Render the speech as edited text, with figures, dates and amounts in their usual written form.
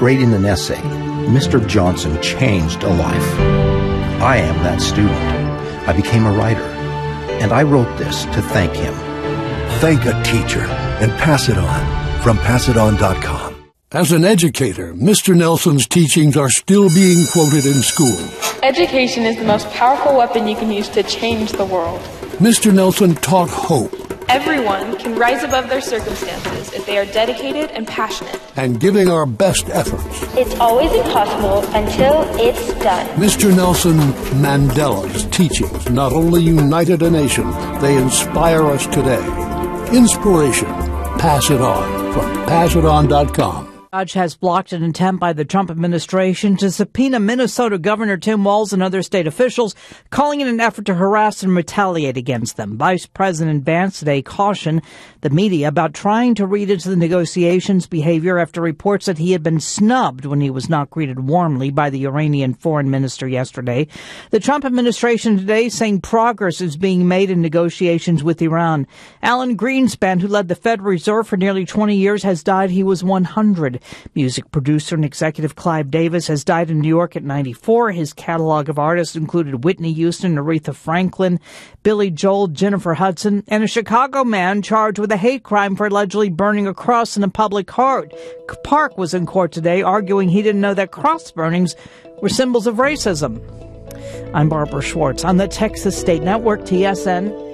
grading an essay, Mr. Johnson changed a life. I am that student. I became a writer, and I wrote this to thank him. Thank a teacher and pass it on from PassItOn.com. As an educator, Mr. Nelson's teachings are still being quoted in schools. Education is the most powerful weapon you can use to change the world. Mr. Nelson taught hope. Everyone can rise above their circumstances if they are dedicated and passionate. And giving our best efforts. It's always impossible until it's done. Mr. Nelson Mandela's teachings not only united a nation, they inspire us today. Inspiration. Pass it on from PassItOn.com. Judge has blocked an attempt by the Trump administration to subpoena Minnesota Governor Tim Walz and other state officials, calling it an effort to harass and retaliate against them. Vice President Vance today cautioned the media about trying to read into the negotiations' behavior after reports that he had been snubbed when he was not greeted warmly by the Iranian foreign minister yesterday. The Trump administration today saying progress is being made in negotiations with Iran. Alan Greenspan, who led the Federal Reserve for nearly 20 years, has died. He was 100. Music producer and executive Clive Davis has died in New York at 94. His catalog of artists included Whitney Houston, Aretha Franklin, Billy Joel, Jennifer Hudson, and a Chicago man charged with a hate crime for allegedly burning a cross in a public park was in court today, arguing he didn't know that cross burnings were symbols of racism. I'm Barbara Schwartz on the Texas State Network, TSN.